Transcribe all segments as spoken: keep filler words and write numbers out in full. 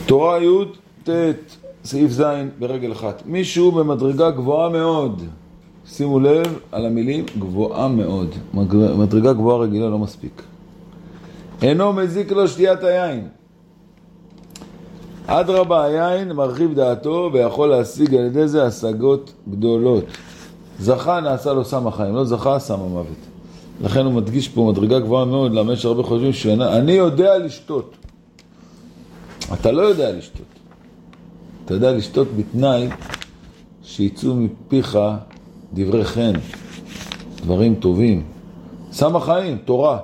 תורה י' ת' סעיף ז' ברגל אחת. מישהו במדרגה גבוהה מאוד, שימו לב על המילים גבוהה מאוד, מדרגה גבוהה רגילה לא מספיק, אינו מזיק לו שתיית היין. עד רבה היין מרחיב דעתו ויכול להשיג על ידי זה השגות גדולות. זכה נעשה לו סם החיים, לא זכה סם המוות. לכן הוא מדגיש פה מדרגה גבוהה מאוד, למה יש הרבה חושבים שאני יודע לשתות. אתה לא יודע לשתות. אתה יודע לשתות בתנאי שיצאו מפיך דברי חן, דברים טובים. סם החיים, תורה.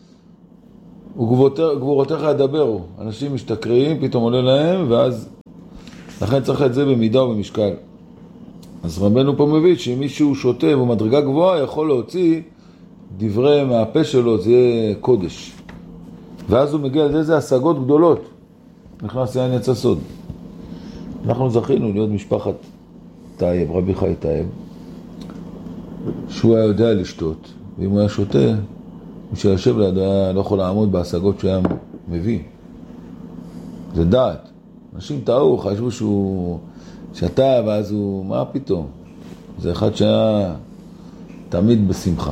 וגבורותיך ידברו. אנשים משתכרים, פתאום עולה להם, ואז לכן צריך את זה במידה ובמשקל. אז רבנו פה מביא שמישהו שותה ומדרגה גבוהה יכול להוציא דברי מהפה שלו, זה יהיה קודש. ואז הוא מגיע לזה, זה השגות גדולות. נכנס יין יצא סוד. אנחנו זכינו להיות משפחת טייב, רבי חי טייב, שהוא היה יודע לשתות, ואם הוא היה שותה, מי שיושב לידו היה לא יכול לעמוד בהשגות שהיה מביא. זה דעת. אנשים טעו, חשבו שהוא שתה, ואז הוא, מה פתאום? זה אחד שהיה תמיד בשמחה.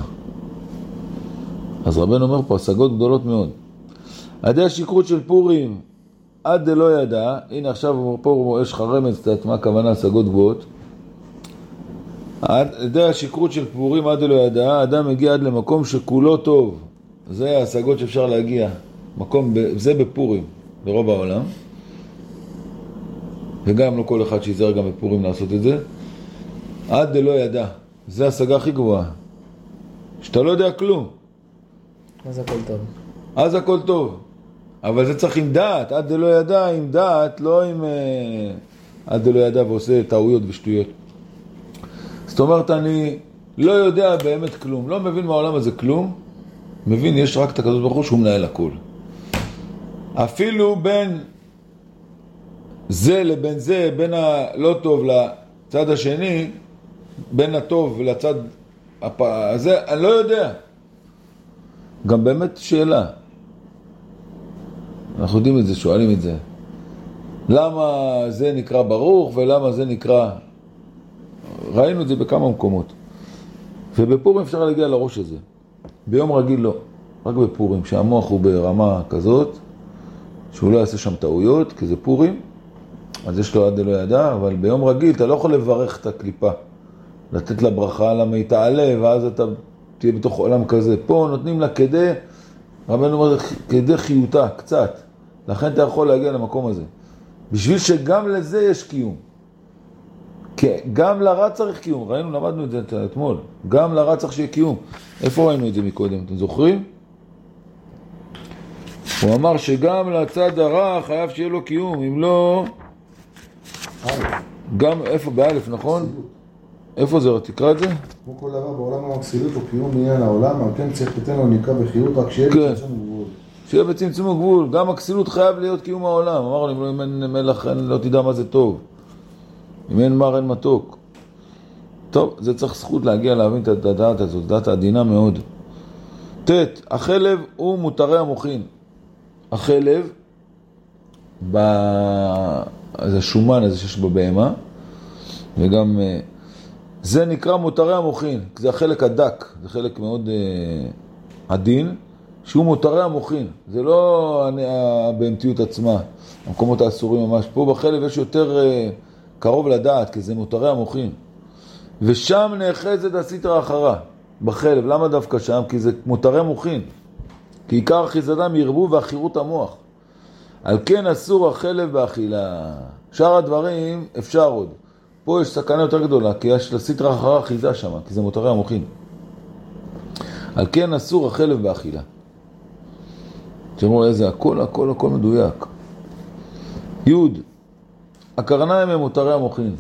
אז רבנו אומר פה, השגות גדולות מאוד. עדי השקרות של פורים, עד דלא ידע, הנה עכשיו פה יש חרמץ, מה הכוונה השגות גבוהות? עדי השקרות של פורים, עד דלא ידע, האדם מגיע עד למקום שכולו טוב. זה ההשגות שאפשר להגיע. מקום, זה בפורים, ברוב העולם. וגם לא כל אחד שיזהר גם בפורים לעשות את זה. עד דלא ידע, זה ההשגה הכי גבוהה. שאתה לא יודע כלום. אז הכל טוב. אז הכל טוב. אבל זה צריך עם דעת, עד דלא ידע, עם דעת, לא עם עד דלא ידע ועושה טעויות ושטויות. זאת אומרת, אני לא יודע באמת כלום, לא מבין מהעולם הזה כלום, מבין, יש רק את הקדוש ברוך הוא שהוא מנהל הכל. אפילו בין זה לבין זה, בין הלא טוב לצד השני, בין הטוב לצד הזה, אני לא יודע. גם באמת שאלה. אנחנו יודעים את זה, שואלים את זה. למה זה נקרא ברוך ולמה זה נקרא... ראינו את זה בכמה מקומות. ובפורים אפשר להגיע לראש הזה. ביום רגיל לא. רק בפורים, שהמוח הוא ברמה כזאת, שהוא לא יעשה שם טעויות, כי זה פורים, אז יש לו עד לא ידע, אבל ביום רגיל אתה לא יכול לברך את הקליפה. לתת לה ברכה, למה היא תעלה, ואז אתה תהיה בתוך עולם כזה. פה נותנים לה כדי... רבנו אומר, כדי חיותה, קצת. לכן אתה יכול להגיע למקום הזה. בשביל שגם לזה יש קיום. כי גם לרע צריך קיום. ראינו, למדנו את זה אתמול. גם לרע צריך שיהיה קיום. איפה ראינו את זה מקודם? אתם זוכרים? הוא אמר שגם לצד הרע חייב שיהיה לו קיום. אם לא... גם איפה? באלף, נכון? איפה זה? תקרא את זה? כמו כל דבר בעולם המקסילות הוא קיום מעניין העולם, אבל כן צריך לתת לו נקרא בחיות, רק שיהיה בצמצום גבול. שיהיה בצמצום גבול, גם הכסילות חייב להיות קיום העולם. אמרנו, אם אין מלח, לא תדע מה זה טוב. אם אין מר, אין מתוק. טוב, זה צריך זכות להגיע להבין את הדעת הזאת, דעת עדינה מאוד. ת' החלב הוא מותרי המוחין. החלב, זה שומן הזה שיש בבהמה, וגם... זה נקרא מותרי המוחין, זה החלק הדק, זה חלק מאוד uh, עדין, שהוא מותרי המוחין. זה לא הבהמתיות עצמה, המקומות האסורים ממש. פה בחלב יש יותר uh, קרוב לדעת, כי זה מותרי המוחין. ושם נאחזת הסתרא אחרא, בחלב. למה דווקא שם? כי זה מותרי מוחין. כי עיקר אחיזתם ירבו ואחירות המוח. על כן אסור החלב באכילה. שאר הדברים אפשר עוד. פה יש סכנה יותר גדולה, כי יש לסתרא אחרא אחיזה שם, כי זה מותרי המוחין. על כן אסור החלב באכילה. תראו איזה, הכל, הכל, הכל מדויק. יוד, הקרניים הם מותרי המוחין.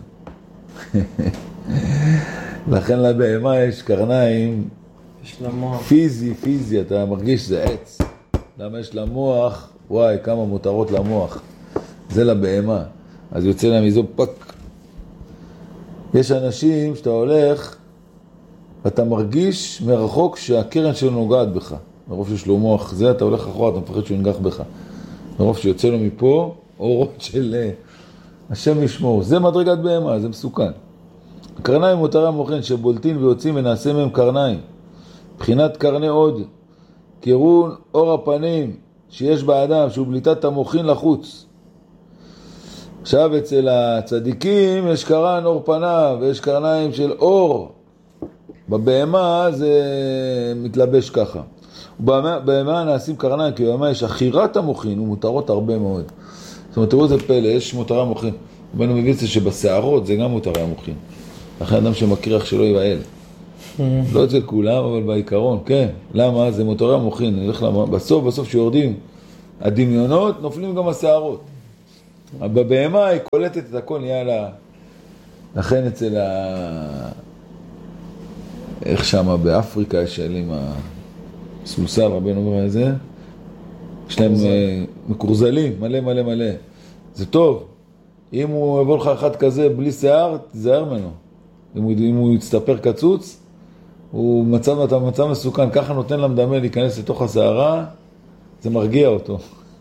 לכן לבהמה יש קרניים פיזי, פיזי, אתה מרגיש שזה עץ. למה יש למוח, וואי, כמה מותרות למוח. זה לבהמה. אז יוצא להם איזו פק. יש אנשים שאתה הולך, אתה מרגיש מרחוק שהקרן שלו נוגעת בך. מרוב שיש לו מוח זה, אתה הולך אחורה, אתה מפחד שהוא ינגח בך. מרוב שיוצא לו מפה, אורות של השם ישמור. זה מדרגת בהמה, זה מסוכן. קרניים מותרי המוחין שבולטים ויוצאים ונעשה מהם קרניים. בחינת קרני עוד, קירון אור הפנים שיש באדם, שהוא בליטת המוחין לחוץ. עכשיו אצל הצדיקים יש קרן אור פניו, ויש קרניים של אור. בבהמה זה מתלבש ככה. בבהמה נעשים קרניים, כי בבהמה יש אחירת המוחין ומותרות הרבה מאוד. זאת אומרת, תראו איזה פלא, יש מותרי המוחין. רבנו מביא את זה שבשערות זה גם מותרי המוחין. לכן אדם שמקריח שלא ייבהל. לא אצל כולם, אבל בעיקרון, כן. למה? זה מותרי המוחין. בסוף, בסוף שיורדים הדמיונות, נופלים גם השערות. בבהמה היא קולטת את הכל, נהיה לה... לכן אצל ה... איך שמה באפריקה יש אלים הסולסל, רבנו אומר את זה, יש להם מקורזלים, מלא מלא מלא. זה טוב. אם הוא יבוא לך אחד כזה בלי שיער, תזהר ממנו. אם הוא, אם הוא יצטפר קצוץ, הוא מצב, אתה מצב מסוכן, ככה נותן למדמה להיכנס לתוך השערה, זה מרגיע אותו.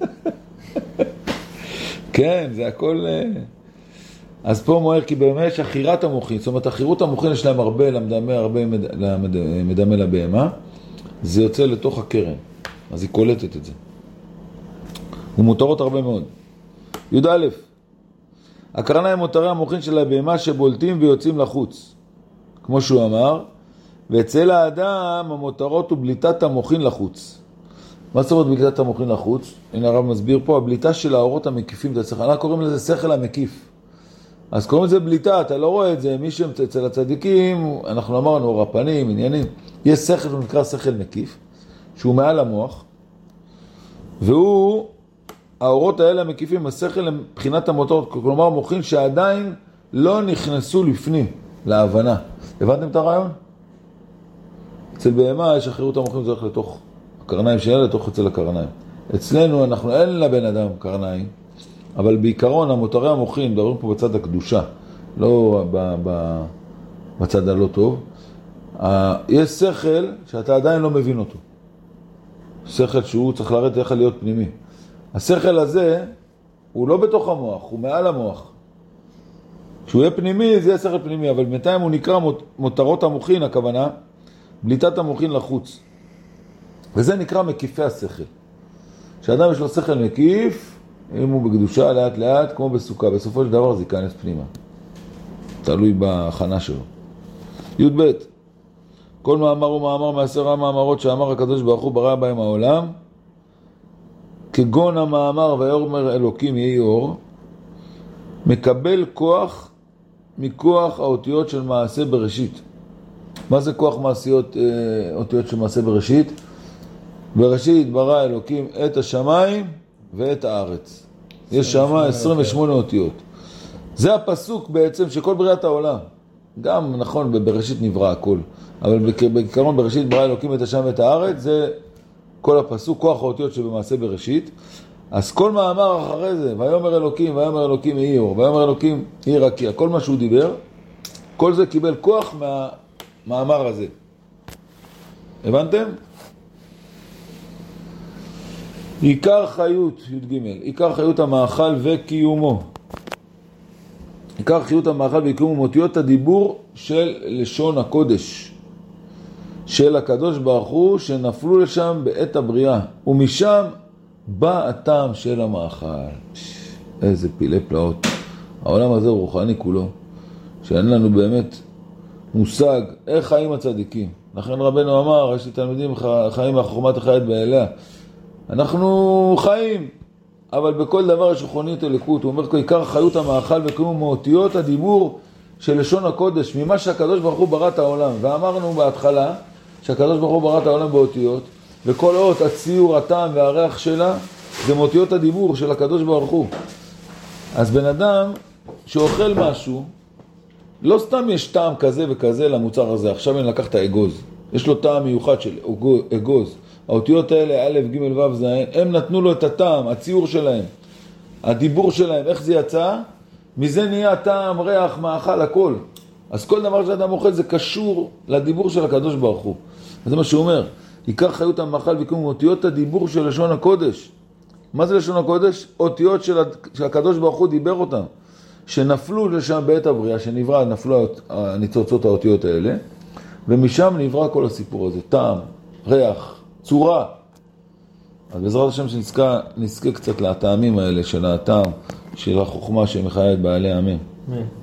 כן, זה הכל... אז פה מוער, כי באמת יש אחירת המוחין, זאת אומרת, אחירות המוחין יש להם הרבה למדמה, הרבה למדמה לבהמה, זה יוצא לתוך הקרן, אז היא קולטת את זה. ומותרות הרבה מאוד. י"א, הקרניים מותרי המוחין של הבהמה שבולטים ויוצאים לחוץ, כמו שהוא אמר, ואצל האדם המותרות הוא בליטת המוחין לחוץ. מה זאת אומרת בליטת המוחין לחוץ? הנה הרב מסביר פה, הבליטה של האורות המקיפים את השכל. אנחנו קוראים לזה שכל המקיף. אז קוראים לזה בליטה, אתה לא רואה את זה, מי שאצל הצדיקים, אנחנו אמרנו, אור הפנים, עניינים, יש שכל שהוא נקרא שכל מקיף, שהוא מעל המוח, והוא, האורות האלה המקיפים, השכל הם בחינת המותרות, כלומר מוחין שעדיין לא נכנסו לפנים, להבנה. הבנתם את הרעיון? אצל בהמה יש אחירות המוחין, זה הולך לתוך הקרניים שלה, לתוך אצל הקרניים. אצלנו אנחנו אין לבן אדם קרניים, אבל בעיקרון המותרי המוחין, מדברים פה בצד הקדושה, לא ב, ב, בצד הלא טוב, יש שכל שאתה עדיין לא מבין אותו. שכל שהוא צריך לרדת איך להיות פנימי. השכל הזה הוא לא בתוך המוח, הוא מעל המוח. כשהוא יהיה פנימי זה יהיה שכל פנימי, אבל בינתיים הוא נקרא מותרות המוחין, הכוונה, בליטת המוחין לחוץ. וזה נקרא מקיפי השכל. כשאדם יש לו שכל מקיף, אם הוא בקדושה לאט לאט, כמו בסוכה, בסופו של דבר זה ייכנס פנימה. תלוי בהכנה שלו. י"ב, כל מאמר הוא מאמר מעשר המאמרות שאמר הקדוש ברוך הוא ברא בהם העולם, כגון המאמר ויאמר אלוקים יהי אור, מקבל כוח מכוח האותיות של מעשה בראשית. מה זה כוח מעשיות, אותיות של מעשה בראשית? בראשית ברא אלוקים את השמיים ואת הארץ. יש שם עשרים ושמונה אותיות. זה הפסוק בעצם שכל בריאת העולם. גם נכון, בראשית נברא הכל. אבל בעיקרון בראשית ברא אלוקים את השמיים ואת הארץ, זה כל הפסוק, כוח האותיות שבמעשה בראשית. אז כל מאמר אחרי זה, ויאמר אלוקים, ויאמר אלוקים יהי אור, ויאמר אלוקים יהי רקיע, כל מה שהוא דיבר, כל זה קיבל כוח מהמאמר הזה. הבנתם? עיקר חיות, י"ג, עיקר חיות המאכל וקיומו. עיקר חיות המאכל וקיומו, מותיות הדיבור של לשון הקודש, של הקדוש ברוך הוא, שנפלו לשם בעת הבריאה, ומשם בא הטעם של המאכל. איזה פילי פלאות. העולם הזה הוא רוחני כולו, שאין לנו באמת מושג איך חיים הצדיקים. לכן רבנו אמר, יש לי תלמידים חיים מהחוכמת החיית באליה. אנחנו חיים, אבל בכל דבר יש רוחנית אלוקות. הוא אומר, עיקר חיות המאכל וקיום מאותיות הדיבור של לשון הקודש, ממה שהקדוש ברוך הוא ברא את העולם. ואמרנו בהתחלה שהקדוש ברוך הוא ברא את העולם באותיות, וכל אות, הציור, הטעם והריח שלה, זה מאותיות הדיבור של הקדוש ברוך הוא. אז בן אדם שאוכל משהו, לא סתם יש טעם כזה וכזה למוצר הזה. עכשיו אני לקח את האגוז. יש לו טעם מיוחד של אגוז. האותיות האלה, א', ג', ו', ז', הם נתנו לו את הטעם, הציור שלהם, הדיבור שלהם, איך זה יצא? מזה נהיה טעם, ריח, מאכל, הכל. אז כל דבר שאדם אוכל זה קשור לדיבור של הקדוש ברוך הוא. זה מה שהוא אומר. עיקר חיות המאכל וקיום אותיות הדיבור של לשון הקודש. מה זה לשון הקודש? אותיות של, שהקדוש ברוך הוא דיבר אותם, שנפלו לשם בעת הבריאה, שנברא, נפלו הניצוצות האותיות האלה, ומשם נברא כל הסיפור הזה, טעם, ריח, צורה. אז בעזרת השם שנזכה נזכה קצת לטעמים האלה של הטעם, של החוכמה שמחיה את בעלי העמים. אמן.